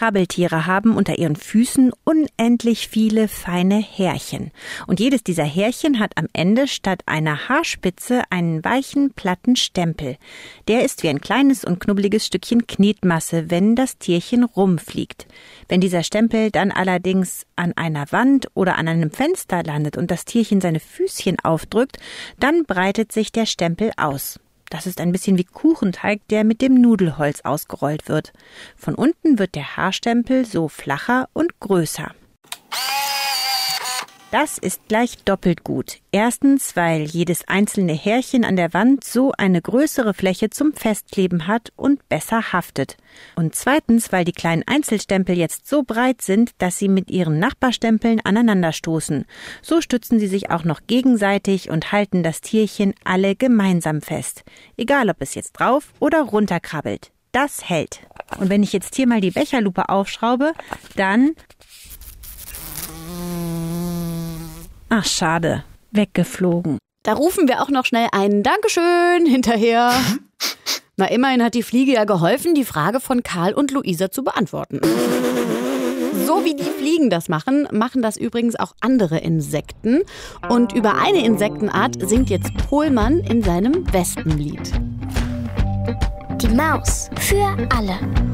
Krabbeltiere haben unter ihren Füßen unendlich viele feine Härchen. Und jedes dieser Härchen hat am Ende statt einer Haarspitze einen weichen, platten Stempel. Der ist wie ein kleines und knubbeliges Stückchen Knetmasse, wenn das Tierchen rumfliegt. Wenn dieser Stempel dann allerdings an einer Wand oder an einem Fenster landet und das Tierchen seine Füßchen aufdrückt, dann breitet sich der Stempel aus. Das ist ein bisschen wie Kuchenteig, der mit dem Nudelholz ausgerollt wird. Von unten wird der Haarstempel so flacher und größer. Das ist gleich doppelt gut. Erstens, weil jedes einzelne Härchen an der Wand so eine größere Fläche zum Festkleben hat und besser haftet. Und zweitens, weil die kleinen Einzelstempel jetzt so breit sind, dass sie mit ihren Nachbarstempeln aneinanderstoßen. So stützen sie sich auch noch gegenseitig und halten das Tierchen alle gemeinsam fest. Egal, ob es jetzt drauf oder runter krabbelt. Das hält. Und wenn ich jetzt hier mal die Becherlupe aufschraube, dann... Ach, schade. Weggeflogen. Da rufen wir auch noch schnell ein Dankeschön hinterher. Na, immerhin hat die Fliege ja geholfen, die Frage von Karl und Luisa zu beantworten. So wie die Fliegen das machen, machen das übrigens auch andere Insekten. Und über eine Insektenart singt jetzt Pohlmann in seinem Wespenlied. Die Maus für alle.